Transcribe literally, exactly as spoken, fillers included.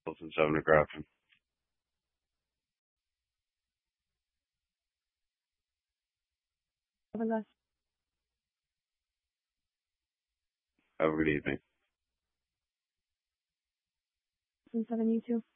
Wilson seven to Grafton. Have a nice Have a good evening. seven, you too.